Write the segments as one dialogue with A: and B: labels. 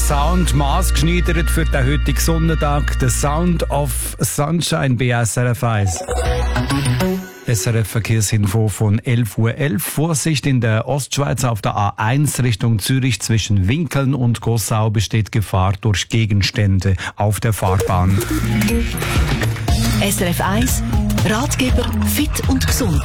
A: Sound maßgeschneidert für den heutigen Sonntag. The Sound of Sunshine bei SRF 1. SRF Verkehrsinfo von 11:11 Uhr. Vorsicht in der Ostschweiz auf der A1 Richtung Zürich zwischen Winkeln und Gossau besteht Gefahr durch Gegenstände auf der Fahrbahn.
B: SRF 1, Ratgeber fit und gesund.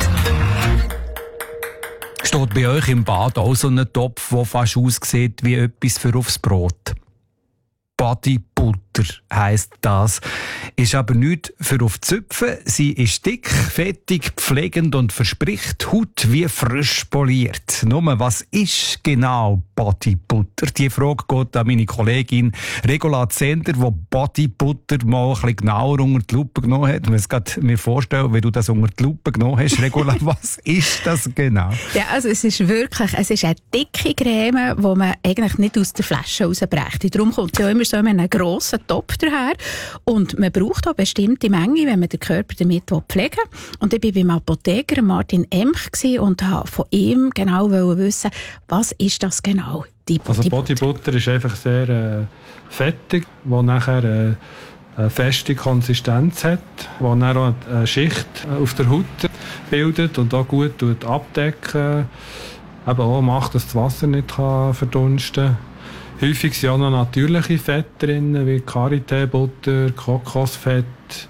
A: Steht bei euch im Bad auch so ein Topf, der fast aussieht wie etwas für aufs Brot? Bodybutter heisst das. Ist aber nicht für auf Zöpfen. Sie ist dick, fettig, pflegend und verspricht Haut wie frisch poliert. Nur, was ist genau Bodybutter? Die Frage geht an meine Kollegin Regula Zender, die Bodybutter mal ein bisschen genauer unter die Lupe genommen hat. Ich muss mir vorstellen, wie du das unter die Lupe genommen hast. Regula, was ist das genau?
C: Ja, also es ist eine dicke Creme, die man eigentlich nicht aus der Flasche rausbrächte. Darum kommt sie auch immer so in einem grossen Topf daher. Und man braucht auch bestimmte Menge, wenn man den Körper damit pflegen will. Und ich war beim Apotheker Martin Emch und wollte von ihm genau wissen, was ist das genau?
D: Also Bodybutter ist einfach sehr fettig, wo nachher eine feste Konsistenz hat, wo dann auch eine Schicht auf der Haut bildet und auch gut abdecken. Aber auch macht, dass das Wasser nicht verdunsten kann. Häufig sind auch noch natürliche Fette drin, wie Karité-Butter, Kokosfett,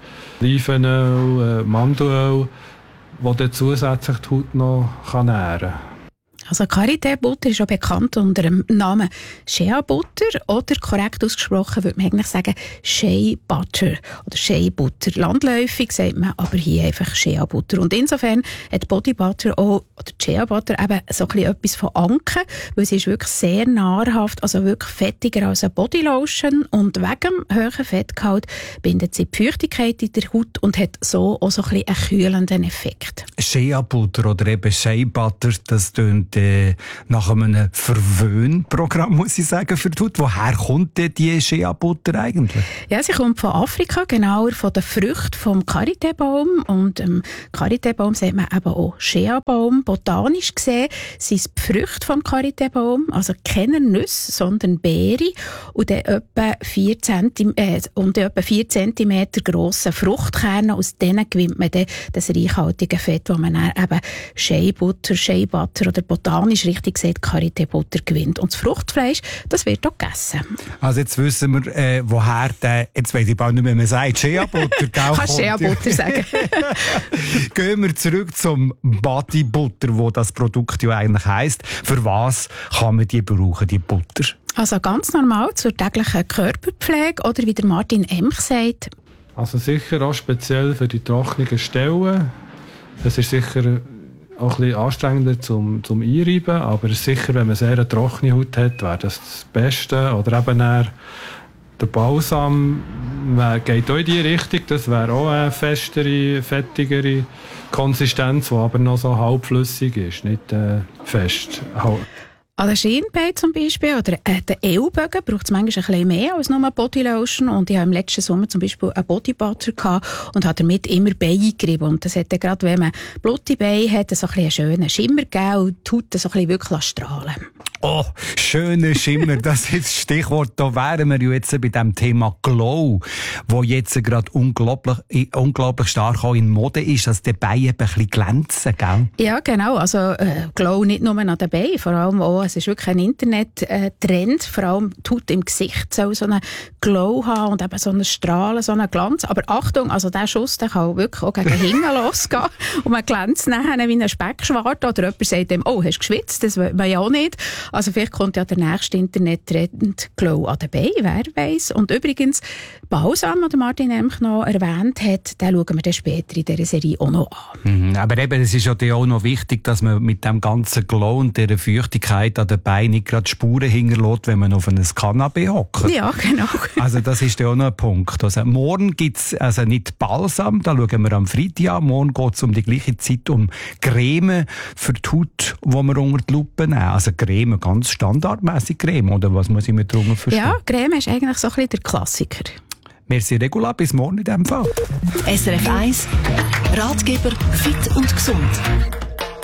D: Olivenöl, Mandelöl, die dann zusätzlich die Haut noch nähren kann.
C: Also Karité-Butter ist auch bekannt unter dem Namen Shea-Butter oder korrekt ausgesprochen würde man eigentlich sagen Shea-Butter oder Shea-Butter. Landläufig sagt man aber hier einfach Shea-Butter. Und insofern hat Bodybutter auch, oder Shea-Butter eben so etwas von Anken, weil sie ist wirklich sehr nahrhaft, also wirklich fettiger als eine Bodylotion und wegen dem hohen Fettgehalt bindet sie die Feuchtigkeit in der Haut und hat so auch so ein bisschen einen kühlenden Effekt.
A: Shea-Butter oder eben Shea-Butter, das tönt nach einem Verwöhnprogramm, muss ich sagen, für die Haut. Woher kommt denn die Shea-Butter eigentlich?
C: Ja, sie kommt von Afrika, genauer von den Früchten vom Karité-Baum. Und Karité-Baum sagt man eben auch Shea-Baum. Botanisch gesehen sind es die Früchte vom Karité-Baum, also keine Nüsse, sondern Beere. Und dann etwa 4 cm grosse Fruchtkerne. Aus denen gewinnt man dann das reichhaltige Fett, das man dann eben Shea-Butter oder botanisch richtig gesagt Karité-Butter gewinnt. Und das Fruchtfleisch, das wird auch gegessen.
A: Also jetzt wissen wir, woher der, jetzt weiss ich bald nicht mehr, man sagt, Shea-Butter,
C: Kannst Shea-Butter sagen.
A: Gehen wir zurück zum Bodybutter, wo das Produkt ja eigentlich heisst. Für was kann man die brauchen, die Butter?
C: Also ganz normal zur täglichen Körperpflege oder wie der Martin Emch sagt.
D: Also sicher auch speziell für die trockenen Stellen. Das ist sicher auch ein bisschen anstrengender zum Einreiben, aber sicher, wenn man sehr eine trockene Haut hat, wäre das Beste. Oder eben der Balsam geht auch in die Richtung, das wäre auch eine festere, fettigere Konsistenz, die aber noch so halbflüssig ist, nicht fest.
C: An den Schienbeinen zum Beispiel oder den Ellbogen braucht es manchmal ein bisschen mehr als nur eine Bodylotion. Und ich hatte im letzten Sommer zum Beispiel einen Bodybutter und habe damit immer Beine gerieben. Und das hat dann gerade, wenn man blutige Beine hat, so einen schönen Schimmer gegeben und die Haut so ein bisschen strahlen.
A: Oh, schöner Schimmer, das ist das Stichwort. Da wären wir ja jetzt bei dem Thema Glow, wo jetzt gerade unglaublich stark auch in Mode ist, dass die Beine ein bisschen glänzen, gell?
C: Ja, genau. Also Glow nicht nur an den Beinen, vor allem auch, es ist wirklich ein Internet-Trend, vor allem die Haut im Gesicht soll so einen Glow haben und eben so einen Strahlen, so einen Glanz. Aber Achtung, also der Schuss, der kann wirklich auch gegen hinten losgehen und man glänzt nachher wie ein Speckschwart oder jemand sagt dem, oh, hast du geschwitzt? Das will man ja auch nicht. Also vielleicht kommt ja der nächste Internet-Trend Glow an den Beinen, wer weiss. Und übrigens, Balsam, den Martin Emch noch erwähnt hat, den schauen wir dann später in dieser Serie auch noch an.
A: Aber eben, es ist ja auch noch wichtig, dass man mit dem ganzen Glow und dieser Feuchtigkeit an den Beinen nicht gerade Spuren hinterlässt, wenn man auf einem Kanapee hockt.
C: Ja, genau.
A: Also das ist ja auch noch ein Punkt. Also morgen gibt es also nicht Balsam, da schauen wir am Freitag an. Morgen geht es um die gleiche Zeit um Creme für die Haut, die wir unter die Lupe nehmen. Also Creme, ganz standardmäßig Creme, oder was muss ich mir darunter verstehen?
C: Ja, Creme ist eigentlich so ein bisschen der Klassiker.
A: Merci Regula, bis morgen in diesem Fall.
B: SRF 1, Ratgeber fit und gesund.